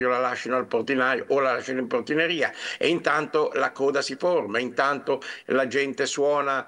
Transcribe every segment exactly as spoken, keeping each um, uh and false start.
la lasciano al portinaio o la lasciano in portineria e intanto la coda si forma, intanto la gente suona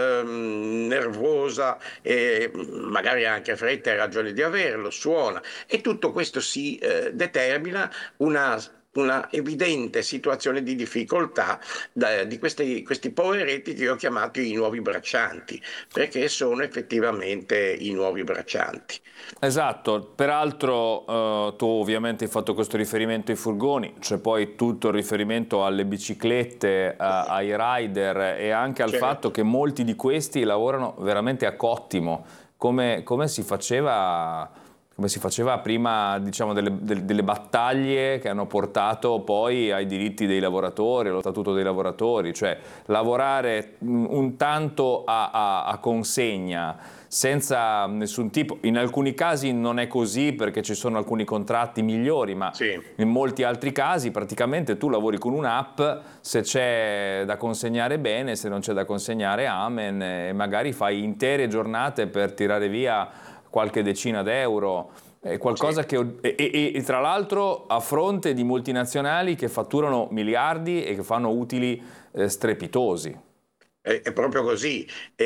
ehm, nervosa e magari anche fretta, hai ragione di averlo, suona e tutto questo si eh, determina una una evidente situazione di difficoltà da, di questi, questi poveretti che io ho chiamato i nuovi braccianti, perché sono effettivamente i nuovi braccianti. Esatto, peraltro eh, tu ovviamente hai fatto questo riferimento ai furgoni, c'è poi tutto il riferimento alle biciclette, eh, ai rider e anche al fatto Certo. che molti di questi lavorano veramente a cottimo, come, come si faceva, come si faceva prima, diciamo, delle, delle- delle battaglie che hanno portato poi ai diritti dei lavoratori, allo statuto dei lavoratori, cioè lavorare mm, un tanto a a- a consegna senza nessun tipo, in alcuni casi non è così perché ci sono alcuni contratti migliori, ma Sì. in molti altri casi praticamente tu lavori con un'app, se c'è da consegnare bene, se non c'è da consegnare amen, e magari fai intere giornate per tirare via qualche decina d'euro. È Sì. qualcosa che, e, e- e tra l'altro a fronte di multinazionali che fatturano miliardi e che fanno utili eh, strepitosi. È, è proprio così.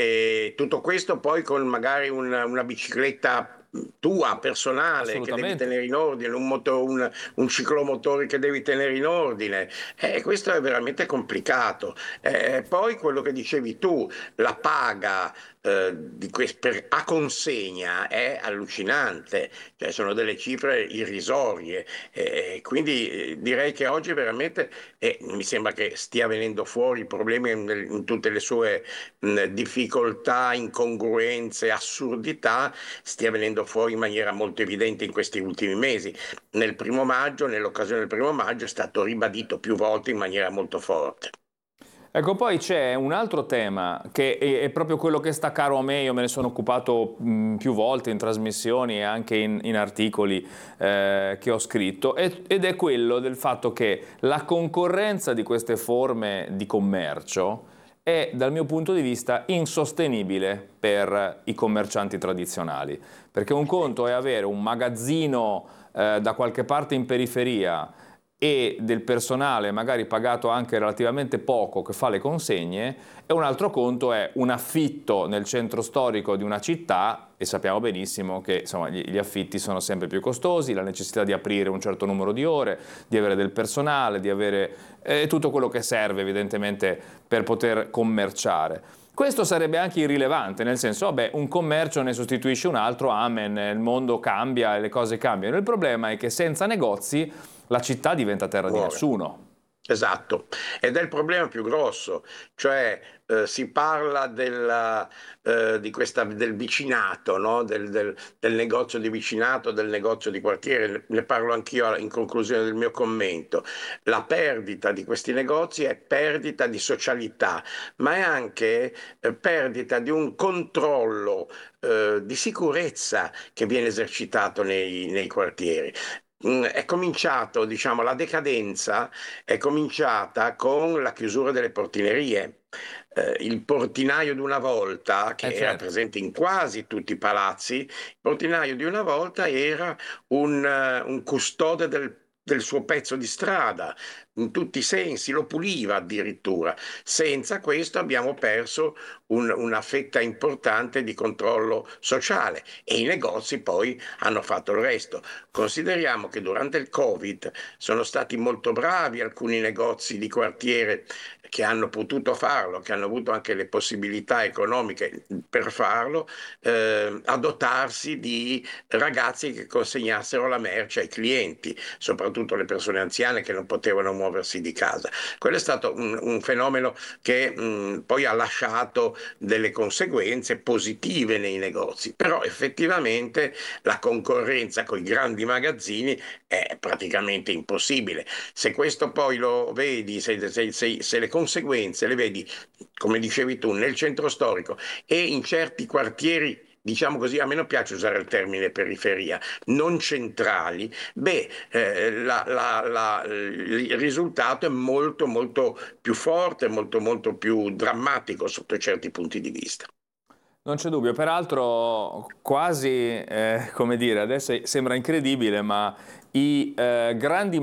E tutto questo poi con magari una, una bicicletta tua, personale, che devi Assolutamente. tenere in ordine, un, moto- un, un ciclomotore che devi tenere in ordine. E questo è veramente complicato. Eh, poi quello che dicevi tu, la paga eh, di quest- per- a consegna è allucinante, cioè sono delle cifre irrisorie. Eh, quindi eh, direi che oggi veramente e mi sembra che stia venendo fuori il problema in, in tutte le sue mh, difficoltà, incongruenze, assurdità, stia venendo fuori in maniera molto evidente in questi ultimi mesi. Nel primo maggio, nell'occasione del primo maggio, è stato ribadito più volte in maniera molto forte. Ecco, poi c'è un altro tema che è, è proprio quello che sta caro a me, io me ne sono occupato mh, più volte in trasmissioni e anche in, in articoli eh, che ho scritto, e- ed è quello del fatto che la concorrenza di queste forme di commercio è, dal mio punto di vista, insostenibile per i commercianti tradizionali, perché un conto è avere un magazzino eh, da qualche parte in periferia e del personale magari pagato anche relativamente poco che fa le consegne, e un altro conto è un affitto nel centro storico di una città, e sappiamo benissimo che insomma, gli, gli affitti sono sempre più costosi, la necessità di aprire un certo numero di ore, di avere del personale, di avere eh, tutto quello che serve evidentemente per poter commerciare. Questo sarebbe anche irrilevante, nel senso, vabbè, un commercio ne sostituisce un altro, amen, il mondo cambia e le cose cambiano. Il problema è che senza negozi la città diventa terra di Muore. nessuno. Esatto, ed è il problema più grosso, cioè eh, si parla della, eh, di questa, del vicinato, no? Del, del- del negozio di vicinato, del negozio di quartiere, ne ne parlo anch'io in conclusione del mio commento. La perdita di questi negozi è perdita di socialità, ma è anche eh, perdita di un controllo eh, di sicurezza che viene esercitato nei nei quartieri. Mm, È cominciato, diciamo, la decadenza è cominciata con la chiusura delle portinerie. Eh, il portinaio di una volta, Eh che era certo. presente in quasi tutti i palazzi, il portinaio di una volta era un, eh, un custode del del suo pezzo di strada, in tutti i sensi, lo puliva addirittura. Senza questo abbiamo perso un- una fetta importante di controllo sociale e i negozi poi hanno fatto il resto. Consideriamo che durante il Covid sono stati molto bravi alcuni negozi di quartiere che hanno potuto farlo, che hanno avuto anche le possibilità economiche per farlo, eh, a dotarsi di ragazzi che consegnassero la merce ai clienti, soprattutto le persone anziane che non potevano muoversi di casa. Quello è stato un, un fenomeno che mh, poi ha lasciato delle conseguenze positive nei negozi, però effettivamente la concorrenza con i grandi magazzini è praticamente impossibile. Se questo poi lo vedi, se, se- se- se le conseguenze le vedi, come dicevi tu, nel centro storico e in certi quartieri. Diciamo così, a me non piace usare il termine periferia, non centrali, beh, eh, la- la- la- il risultato è molto, molto più forte, molto, molto più drammatico sotto certi punti di vista. Non c'è dubbio, peraltro quasi, eh, come dire, adesso sembra incredibile, ma i eh, grandi